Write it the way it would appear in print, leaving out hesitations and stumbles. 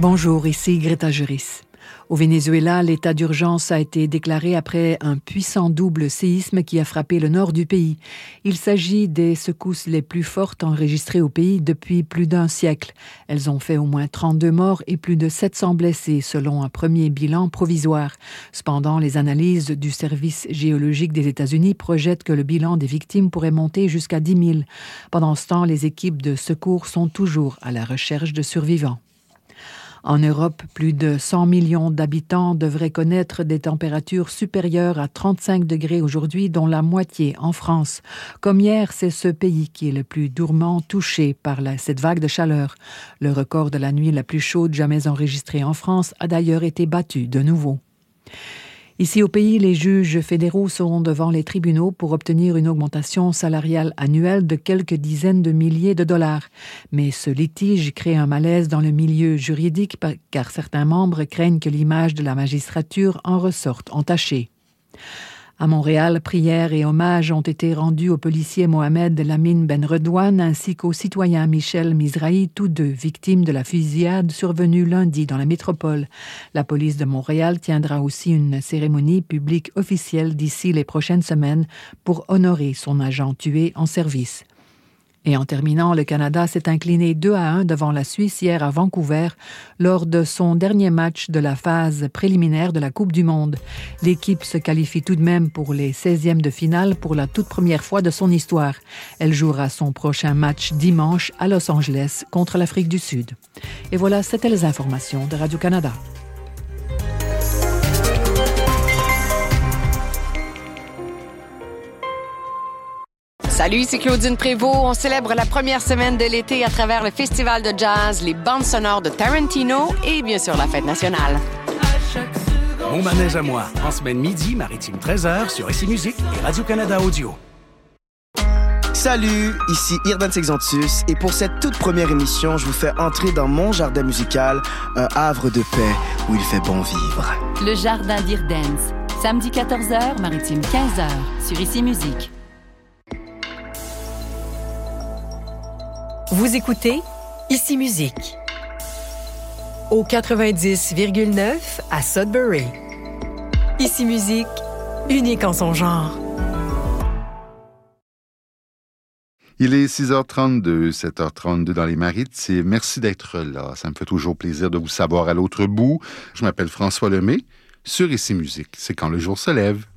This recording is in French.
Bonjour, ici Greta Juris. Au Venezuela, l'état d'urgence a été déclaré après un puissant double séisme qui a frappé le nord du pays. Il s'agit des secousses les plus fortes enregistrées au pays depuis plus d'un siècle. Elles ont fait au moins 32 morts et plus de 700 blessés, selon un premier bilan provisoire. Cependant, les analyses du service géologique des États-Unis projettent que le bilan des victimes pourrait monter jusqu'à 10 000. Pendant ce temps, les équipes de secours sont toujours à la recherche de survivants. En Europe, plus de 100 millions d'habitants devraient connaître des températures supérieures à 35 degrés aujourd'hui, dont la moitié en France. Comme hier, c'est ce pays qui est le plus durement touché par cette vague de chaleur. Le record de la nuit la plus chaude jamais enregistrée en France a d'ailleurs été battu de nouveau. Ici au pays, les juges fédéraux seront devant les tribunaux pour obtenir une augmentation salariale annuelle de quelques dizaines de milliers de dollars. Mais ce litige crée un malaise dans le milieu juridique car certains membres craignent que l'image de la magistrature en ressorte entachée. À Montréal, prières et hommages ont été rendus au policier Mohamed Lamine Ben Redouane ainsi qu'au citoyen Michel Mizrahi, tous deux victimes de la fusillade survenue lundi dans la métropole. La police de Montréal tiendra aussi une cérémonie publique officielle d'ici les prochaines semaines pour honorer son agent tué en service. Et en terminant, le Canada s'est incliné 2-1 devant la Suisse hier à Vancouver lors de son dernier match de la phase préliminaire de la Coupe du Monde. L'équipe se qualifie tout de même pour les 16e de finale pour la toute première fois de son histoire. Elle jouera son prochain match dimanche à Los Angeles contre l'Afrique du Sud. Et voilà, c'était les informations de Radio-Canada. Salut, c'est Claudine Prévost. On célèbre la première semaine de l'été à travers le festival de jazz, les bandes sonores de Tarantino et bien sûr la fête nationale. Mon manège à moi, en semaine midi, maritime 13h sur Ici Musique et Radio-Canada Audio. Salut, ici Irdan Sexantus et pour cette toute première émission, je vous fais entrer dans mon jardin musical, un havre de paix où il fait bon vivre. Le jardin d'Irdance, samedi 14h, maritime 15h sur Ici Musique. Vous écoutez Ici Musique au 90,9 à Sudbury. Ici Musique, unique en son genre. Il est 6h32, 7h32 dans les Maritimes. Merci d'être là. Ça me fait toujours plaisir de vous savoir à l'autre bout. Je m'appelle François Lemay. Sur Ici Musique, c'est quand le jour se lève.